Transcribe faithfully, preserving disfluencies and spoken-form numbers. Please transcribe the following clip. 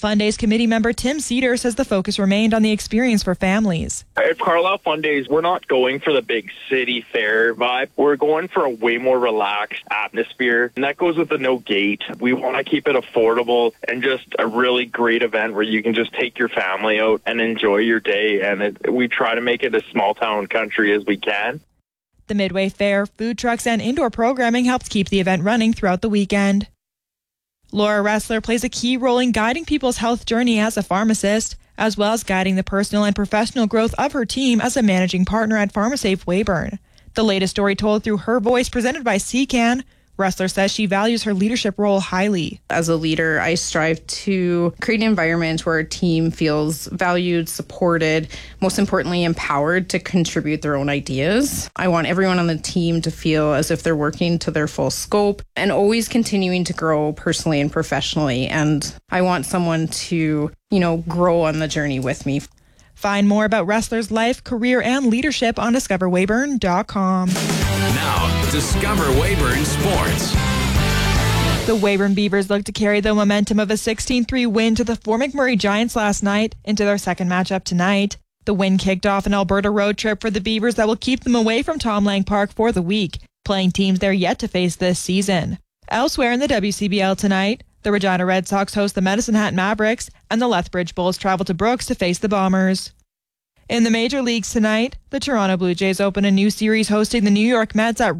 Fun Days committee member Tim Cedar says the focus remained on the experience for families. At Carlisle Fun Days, we're not going for the big city fair vibe. We're going for a way more relaxed atmosphere, and that goes with the no gate. We want to keep it affordable and just a really great event where you can just take your family out and enjoy your day, and it, we try to make it as small town country as we can. The Midway Fair, food trucks, and indoor programming helps keep the event running throughout the weekend. Laura Ressler plays a key role in guiding people's health journey as a pharmacist, as well as guiding the personal and professional growth of her team as a managing partner at PharmaSafe Weyburn. The latest story told through her voice, presented by C C A N. Ressler says she values her leadership role highly. As a leader, I strive to create an environment where our team feels valued, supported, most importantly, empowered to contribute their own ideas. I want everyone on the team to feel as if they're working to their full scope and always continuing to grow personally and professionally. And I want someone to, you know, grow on the journey with me. Find more about Ressler's life, career, and leadership on discover weyburn dot com. Now, Discover Weyburn Sports. The Weyburn Beavers look to carry the momentum of a sixteen three win to the Fort McMurray Giants last night into their second matchup tonight. The win kicked off an Alberta road trip for the Beavers that will keep them away from Tom Lang Park for the week, playing teams they're yet to face this season. Elsewhere in the W C B L tonight, the Regina Red Sox host the Medicine Hat Mavericks, and the Lethbridge Bulls travel to Brooks to face the Bombers. In the major leagues tonight, the Toronto Blue Jays open a new series hosting the New York Mets at